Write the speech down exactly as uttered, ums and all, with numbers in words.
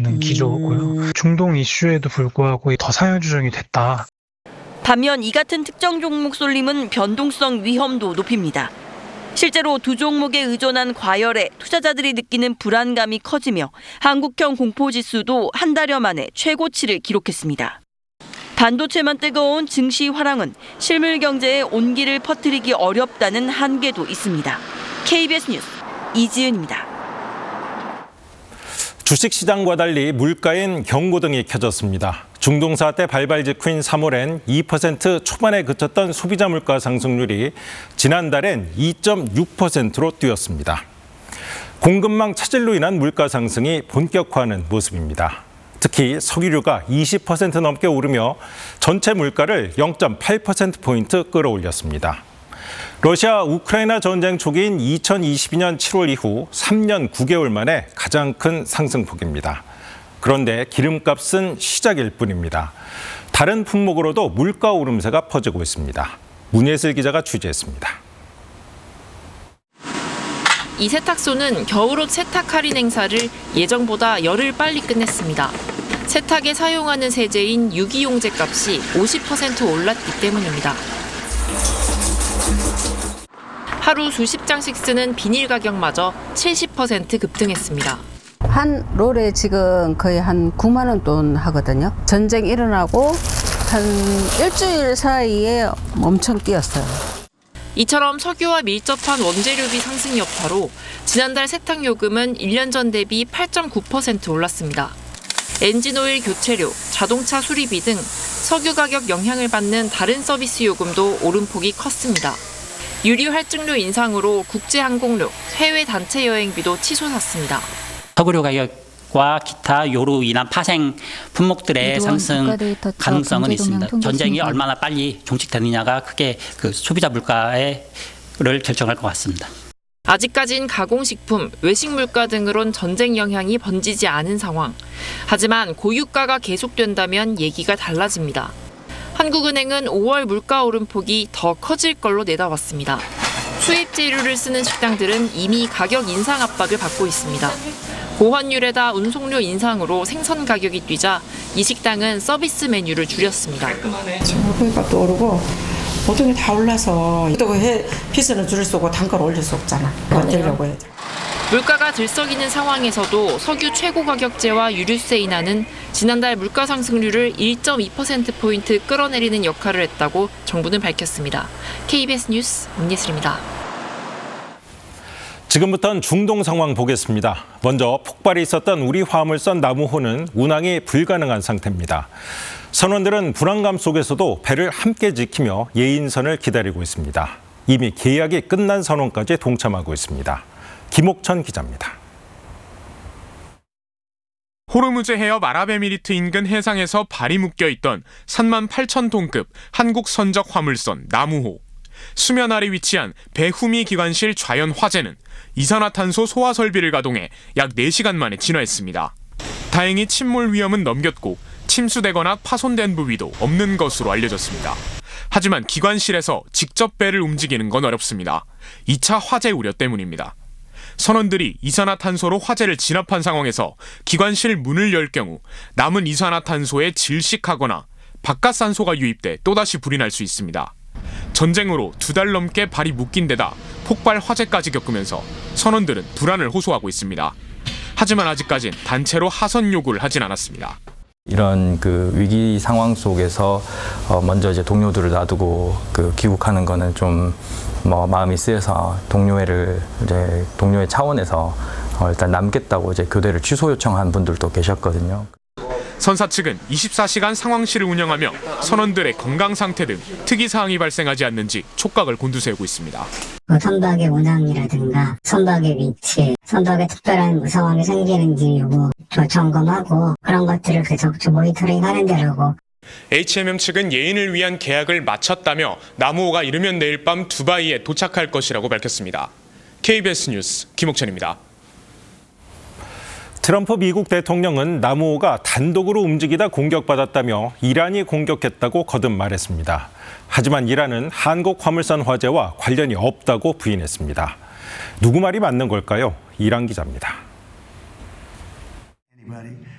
있는 기조고요. 중동 이슈에도 불구하고 더 상향 조정이 됐다. 반면 이 같은 특정 종목 쏠림은 변동성 위험도 높입니다. 실제로 두 종목에 의존한 과열에 투자자들이 느끼는 불안감이 커지며 한국형 공포지수도 한 달여 만에 최고치를 기록했습니다. 반도체만 뜨거운 증시 화랑은 실물 경제에 온기를 퍼뜨리기 어렵다는 한계도 있습니다. 케이비에스 뉴스 이지은입니다. 주식시장과 달리 물가엔 경고등이 켜졌습니다. 중동 사태 발발 직후인 삼월엔 이 퍼센트 초반에 그쳤던 소비자 물가 상승률이 지난달엔 이 점 육 퍼센트로 뛰었습니다. 공급망 차질로 인한 물가 상승이 본격화하는 모습입니다. 특히 석유류가 이십 퍼센트 넘게 오르며 전체 물가를 영 점 팔 퍼센트포인트 끌어올렸습니다. 러시아 우크라이나 전쟁 초기인 이천이십이 년 칠월 이후 삼 년 구 개월 만에 가장 큰 상승폭입니다. 그런데 기름값은 시작일 뿐입니다. 다른 품목으로도 물가 오름세가 퍼지고 있습니다. 문예슬 기자가 취재했습니다. 이 세탁소는 겨울옷 세탁 할인 행사를 예정보다 열흘 빨리 끝냈습니다. 세탁에 사용하는 세제인 유기용제 값이 오십 퍼센트 올랐기 때문입니다. 하루 수십 장씩 쓰는 비닐 가격마저 칠십 퍼센트 급등했습니다. 한 롤에 지금 거의 한 구만 원 돈 하거든요. 전쟁 일어나고 한 일주일 사이에 엄청 뛰었어요. 이처럼 석유와 밀접한 원재료비 상승 여파로 지난달 세탁요금은 일 년 전 대비 팔 점 구 퍼센트 올랐습니다. 엔진오일 교체료, 자동차 수리비 등 석유 가격 영향을 받는 다른 서비스 요금도 오름폭이 컸습니다. 유류 할증료 인상으로 국제항공료, 해외 단체 여행비도 치솟았습니다. 석유료 가격과 기타 요로 인한 파생 품목들의 상승 가능성은 있습니다. 전쟁이 얼마나 빨리 종식되느냐가 크게 그 소비자 물가를 결정할 것 같습니다. 아직까진 가공식품, 외식 물가 등으론 전쟁 영향이 번지지 않은 상황. 하지만 고유가가 계속된다면 얘기가 달라집니다. 한국은행은 오월 물가 오름폭이 더 커질 걸로 내다봤습니다. 수입 재료를 쓰는 식당들은 이미 가격 인상 압박을 받고 있습니다. 고환율에다 운송료 인상으로 생선 가격이 뛰자 이 식당은 서비스 메뉴를 줄였습니다. 고기값도 오르고 모든 게 다 올라서 또 해 피스는 줄일 수 없고 단가를 올릴 수 없잖아. 버티려고 해야지. 물가가 들썩이는 상황에서도 석유 최고 가격제와 유류세 인하는 지난달 물가 상승률을 일 점 이 퍼센트포인트 끌어내리는 역할을 했다고 정부는 밝혔습니다. 케이비에스 뉴스 문예슬입니다. 지금부터는 중동 상황 보겠습니다. 먼저 폭발이 있었던 우리 화물선 나무호는 운항이 불가능한 상태입니다. 선원들은 불안감 속에서도 배를 함께 지키며 예인선을 기다리고 있습니다. 이미 계약이 끝난 선원까지 동참하고 있습니다. 김옥천 기자입니다. 호르무즈 해협 아랍에미리트 인근 해상에서 발이 묶여있던 삼만 팔천 톤급 한국 선적 화물선 나무호. 수면 아래 위치한 배후미 기관실 좌연 화재는 이산화탄소 소화 설비를 가동해 약 네 시간 만에 진화했습니다. 다행히 침몰 위험은 넘겼고 침수되거나 파손된 부위도 없는 것으로 알려졌습니다. 하지만 기관실에서 직접 배를 움직이는 건 어렵습니다. 이 차 화재 우려 때문입니다. 선원들이 이산화탄소로 화재를 진압한 상황에서 기관실 문을 열 경우 남은 이산화탄소에 질식하거나 바깥산소가 유입돼 또다시 불이 날 수 있습니다. 전쟁으로 두 달 넘게 발이 묶인 데다 폭발 화재까지 겪으면서 선원들은 불안을 호소하고 있습니다. 하지만 아직까진 단체로 하선 요구를 하진 않았습니다. 이런 그 위기 상황 속에서 먼저 이제 동료들을 놔두고 그 귀국하는 거는 좀 뭐 마음이 쓰여서 동료회를 이제 동료회 차원에서 일단 남겠다고 이제 교대를 취소 요청한 분들도 계셨거든요. 선사 측은 이십사 시간 상황실을 운영하며 선원들의 건강 상태 등 특이 사항이 발생하지 않는지 촉각을 곤두세우고 있습니다. 선박의 운항이라든가 선박의 위치, 선박에 특별한 상황이 생기는지 요구 점검하고 그런 것들을 계속 모니터링하는 데라고. 에이치엠엠 측은 예인을 위한 계약을 마쳤다며 나무호가 이르면 내일 밤 두바이에 도착할 것이라고 밝혔습니다. 케이비에스 뉴스 김옥천입니다. 트럼프 미국 대통령은 나무호가 단독으로 움직이다 공격받았다며 이란이 공격했다고 거듭 말했습니다. 하지만 이란은 한국 화물선 화재와 관련이 없다고 부인했습니다. 누구 말이 맞는 걸까요? 이란 기자입니다.